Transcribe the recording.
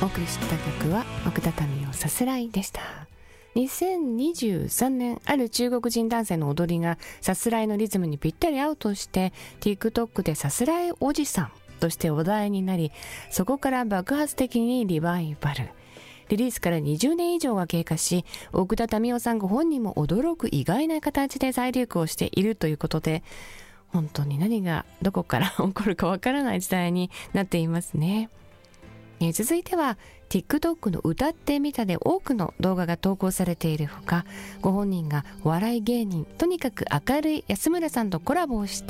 お送りした曲は奥田民生さすらいでした。2023年、ある中国人男性の踊りがさすらいのリズムにぴったり合うとして TikTok でさすらいおじさんとして話題になり、そこから爆発的にリバイバル。リリースから20年以上が経過し、奥田民生さんご本人も驚く意外な形で再流行しているということで、本当に何がどこから起こるかわからない時代になっていますね。続いては TikTok の歌ってみたで多くの動画が投稿されているほか、ご本人がお笑い芸人、とにかく明るい安村さんとコラボをして